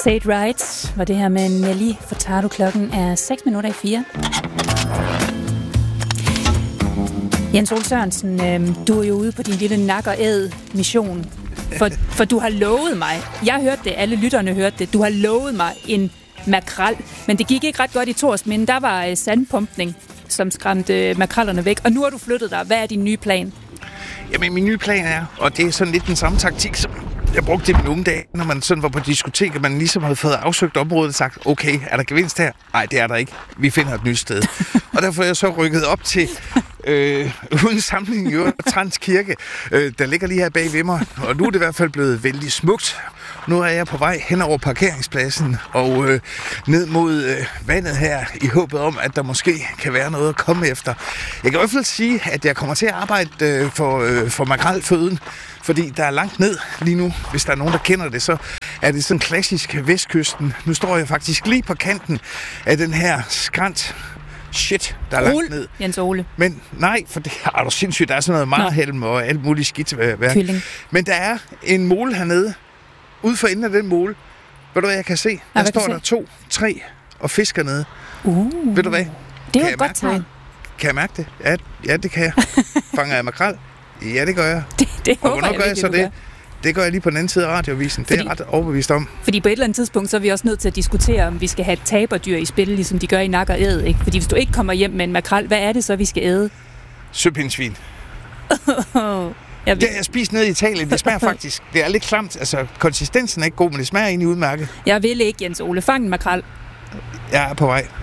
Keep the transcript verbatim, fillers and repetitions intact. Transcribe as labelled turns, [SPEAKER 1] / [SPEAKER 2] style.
[SPEAKER 1] Say It Right var det her med Nelly Furtado. Klokken er seks minutter i fire. Jens Ole Sørensen, øh, du er jo ude på din lille nak og æd mission. For, for du har lovet mig, jeg hørte det, alle lytterne hørte det, du har lovet mig en makrel, men det gik ikke ret godt i Torsminde. Der var øh, sandpumpning, som skræmte øh, makrellerne væk, og nu har du flyttet dig. Hvad er din nye plan?
[SPEAKER 2] Jamen, min nye plan er, og det er sådan lidt den samme taktik, som jeg brugte i mine unge dage, når man sådan var på diskotek, og man ligesom havde fået afsøgt området og sagt, okay, er der gevinst her? Nej, det er der ikke. Vi finder et nyt sted. Og derfor er jeg så rykket op til øh, uden sammenligning i Trans Kirke, øh, der ligger lige her bag ved mig, og nu er det i hvert fald blevet vældig smukt. Nu er jeg på vej hen over parkeringspladsen og øh, ned mod øh, vandet her, i håbet om, at der måske kan være noget at komme efter. Jeg kan i hvert fald sige, at jeg kommer til at arbejde øh, for, øh, for makrelføden, fordi der er langt ned lige nu. Hvis der er nogen, der kender det, så er det sådan klassisk vestkysten. Nu står jeg faktisk lige på kanten af den her skrant. Shit, der er langt
[SPEAKER 1] Ole.
[SPEAKER 2] ned.
[SPEAKER 1] Jens Ole.
[SPEAKER 2] Men nej, for det er du sindssygt. Der er sådan noget marhelm og alt muligt skidt.
[SPEAKER 1] Kylling.
[SPEAKER 2] Men der er en mole hernede. Ude for enden af den mole. Ved du hvad jeg kan se? Der
[SPEAKER 1] ja,
[SPEAKER 2] står
[SPEAKER 1] kan
[SPEAKER 2] der to, tre og fisker nede.
[SPEAKER 1] Uh,
[SPEAKER 2] Ved du hvad?
[SPEAKER 1] Det er jo et godt tegn.
[SPEAKER 2] Kan jeg mærke det? Ja, ja det kan jeg. Fanger jeg makrel? Ja, det gør jeg.
[SPEAKER 1] Det, det
[SPEAKER 2] og
[SPEAKER 1] håber
[SPEAKER 2] hvornår
[SPEAKER 1] jeg
[SPEAKER 2] gør jeg så
[SPEAKER 1] virkelig,
[SPEAKER 2] det? Det gør jeg lige på den anden side af radiovisen.
[SPEAKER 1] Fordi,
[SPEAKER 2] det er jeg ret overbevist om.
[SPEAKER 1] Fordi på et eller andet tidspunkt, så er vi også nødt til at diskutere, om vi skal have et taberdyr i spil, ligesom de gør i Nak og Æd, ikke? Fordi hvis du ikke kommer hjem med en makrel, hvad er det så, vi skal æde?
[SPEAKER 2] Søpindsvin.
[SPEAKER 1] jeg
[SPEAKER 2] det har jeg spist nede i Italien. Det smager faktisk. Det er lidt klamt. Altså, konsistensen er ikke god, men det smager egentlig udmærket.
[SPEAKER 1] Jeg vil ikke, Jens Ole. Fang en makrel.
[SPEAKER 2] Jeg er på vej.